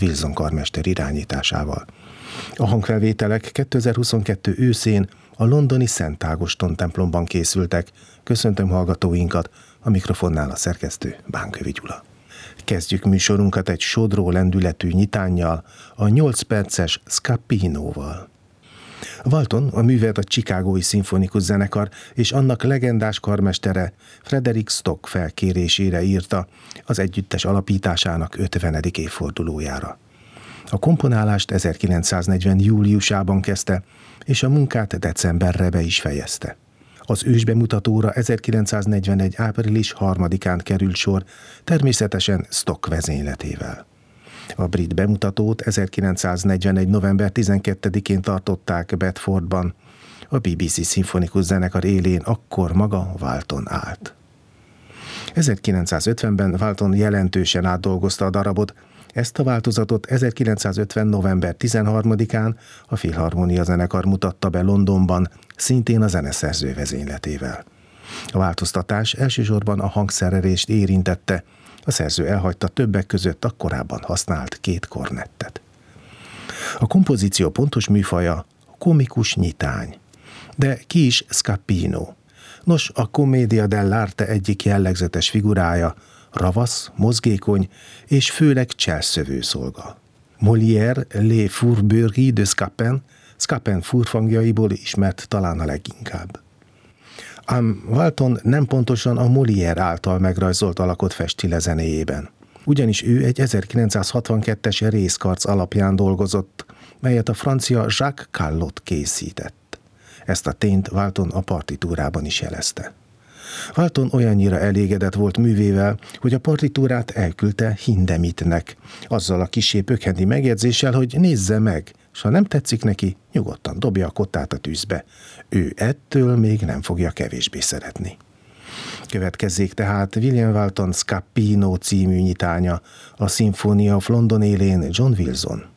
Wilson karmester irányításával. A hangfelvételek 2022 őszén a londoni Szent Ágoston templomban készültek. Köszöntöm hallgatóinkat, a mikrofonnál a szerkesztő Bánkövi Gyula. Kezdjük műsorunkat egy sodró lendületű nyitánnyal, a 8 perces Scappinoval. Walton a művet a Chicagói Szimfonikus Zenekar és annak legendás karmestere Frederick Stock felkérésére írta az együttes alapításának 50. évfordulójára. A komponálást 1940. júliusában kezdte, és a munkát decemberre be is fejezte. Az ősbemutatóra 1941. április 3-án került sor, természetesen Stock vezényletével. A brit bemutatót 1941. november 12-én tartották Bedfordban. A BBC Szimfonikus Zenekar élén akkor maga Walton állt. 1950-ben Walton jelentősen átdolgozta a darabot. Ezt a változatot 1950. november 13-án a Filharmonia Zenekar mutatta be Londonban, szintén a zeneszerző vezényletével. A változtatás elsősorban a hangszerelést érintette, a szerző elhagyta többek között a korábban használt 2 kornettet. A kompozíció pontos műfaja komikus nyitány. De ki is Scappino? Nos, a Commedia dell'arte egyik jellegzetes figurája, ravasz, mozgékony és főleg cselszövő szolga. Molière Les Fourberies de Scapin furfangjaiból ismert talán a leginkább. Ám Walton nem pontosan a Molière által megrajzolt alakot festi le zenéjében. Ugyanis ő egy 1962-es részkarc alapján dolgozott, melyet a francia Jacques Callot készített. Ezt a tényt Walton a partitúrában is jelezte. Walton olyannyira elégedett volt művével, hogy a partitúrát elküldte Hindemitnek, azzal a kissé pökhendi megjegyzéssel, hogy nézze meg, s ha nem tetszik neki, nyugodtan dobja a kottát a tűzbe. Ő ettől még nem fogja kevésbé szeretni. Következzék tehát William Walton Scappino című nyitánya, a Symphony of London élén John Wilson.